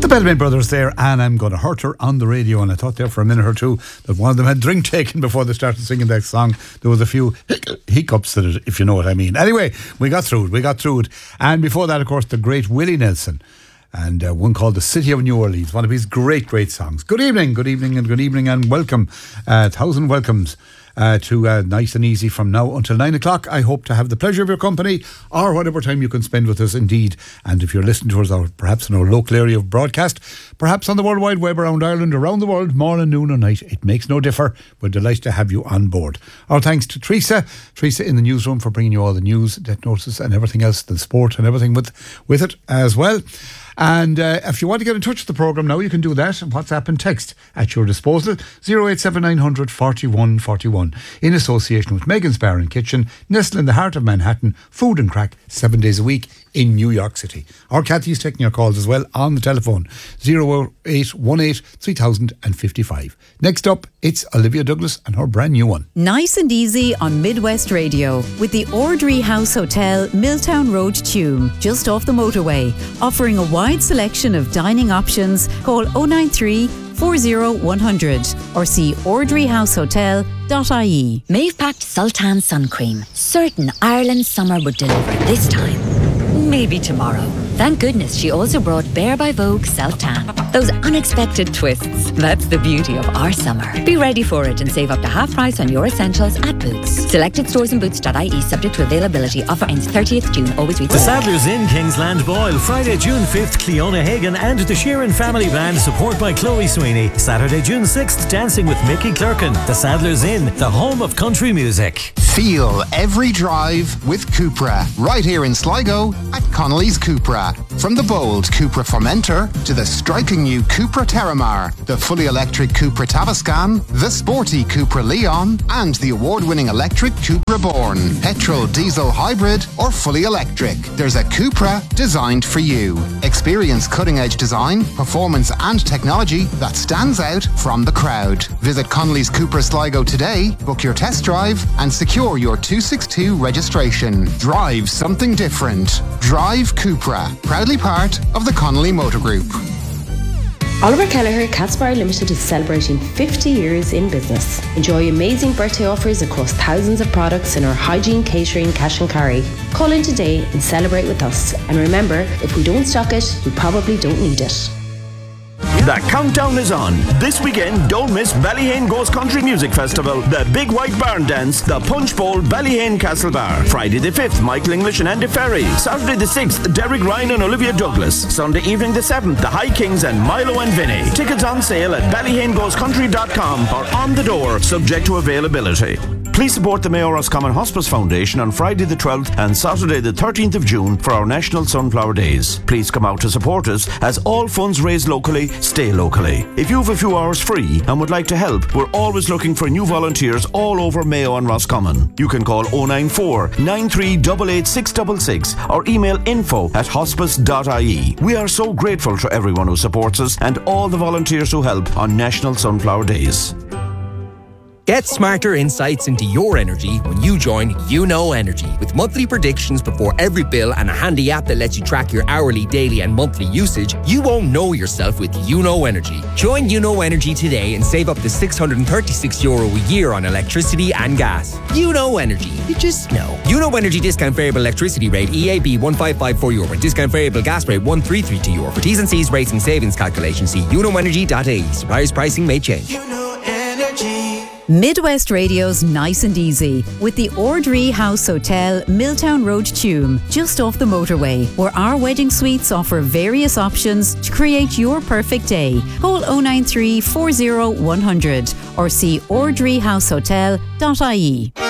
Bellamy Brothers there, and I'm going to hurt her on the radio. And I thought there for a minute or two that one of them had drink taken before they started singing that song. There was a few hiccups in it, if you know what I mean. Anyway, we got through it. And before that, of course, the great Willie Nelson, and one called The City of New Orleans, one of his great songs. Good evening, and welcome. 1,000 welcomes to Nice and Easy from now until 9 o'clock. I hope to have the pleasure of your company, or whatever time you can spend with us, indeed. And if you're listening to us, or perhaps in our local area of broadcast, perhaps on the World Wide Web, around Ireland, around the world, morning, noon or night, it makes no differ. We're delighted to have you on board. Our thanks to Teresa in the newsroom, for bringing you all the news, death notices and everything else, the sport and everything with it as well. And if you want to get in touch with the programme now, you can do that. WhatsApp and text at your disposal. 087900 41 41. In association with Megan's Bar and Kitchen, nestled in the heart of Manhattan, food and crack 7 days a week in New York City. Or Kathy's taking your calls as well on the telephone. 0818 3055. Next up, it's Olivia Douglas and her brand new one. Nice and Easy on Midwest Radio with the Ordry House Hotel, Milltown Road, Tuam, just off the motorway, offering a wide selection of dining options. Call 093 40 100 or see ordryhousehotel.ie. Maeve packed Sultan sun cream. Certain Ireland's summer would deliver this time. Maybe tomorrow. Thank goodness she also brought Bare by Vogue Self-Tan. Those unexpected twists. That's the beauty of our summer. Be ready for it and save up to half price on your essentials at Boots. Selected stores and boots.ie, subject to availability. Offer ends 30th June. Always read The Saddlers in Kingsland Boyle. Friday, June 5th, Cleona Hagan and the Sheeran Family Band, support by Chloe Sweeney. Saturday, June 6th, dancing with Mickey Clerkin. The Saddlers Inn, the home of country music. Feel every drive with Cupra. Right here in Sligo at Connolly's Cupra. From the bold Cupra Formentor to the striking new Cupra Terramar, the fully electric Cupra Tavascan, the sporty Cupra Leon, and the award-winning electric Cupra Born. Petrol, diesel, hybrid, or fully electric, there's a Cupra designed for you. Experience cutting-edge design, performance and technology that stands out from the crowd. Visit Connolly's Cupra Sligo today, book your test drive and secure your 262 registration. Drive something different. Drive Cupra. Proudly part of the Connolly Motor Group. Oliver Kelleher Catsbar Limited is celebrating 50 years in business. Enjoy amazing birthday offers across thousands of products in our hygiene, catering, cash and carry. Call in today and celebrate with us. And remember, if we don't stock it, we probably don't need it. The countdown is on. This weekend, don't miss Ballyhane Goes Country Music Festival, the Big White Barn Dance, the Punch Bowl, Ballyhane Castle Bar. Friday the 5th, Michael English and Andy Ferry. Saturday the 6th, Derek Ryan and Olivia Douglas. Sunday evening the 7th, the High Kings and Milo and Vinny. Tickets on sale at ballyhanegoescountry.com or on the door, subject to availability. Please support the Mayor Roscommon Hospice Foundation on Friday the 12th and Saturday the 13th of June for our National Sunflower Days. Please come out to support us, as all funds raised locally stay locally. If you have a few hours free and would like to help, we're always looking for new volunteers all over Mayo and Roscommon. You can call 094 9388 666 or email info@hospice.ie. We are so grateful to everyone who supports us and all the volunteers who help on National Sunflower Days. Get smarter insights into your energy when you join YouKnow Energy. With monthly predictions before every bill and a handy app that lets you track your hourly, daily and monthly usage, you won't know yourself with YouKnow Energy. Join YouKnow Energy today and save up to €636 a year on electricity and gas. YouKnow Energy. You just know. YouKnow Energy discount variable electricity rate EAB €1554 and discount variable gas rate €1332. For T's and C's rates and savings calculation, see youknowenergy.ie. Suppliers pricing may change. YouKnow Energy. Midwest Radio's Nice and Easy with the Ordry House Hotel, Milltown Road, Tuam, just off the motorway, where our wedding suites offer various options to create your perfect day. Call 093 40 100 or see ordryhousehotel.ie.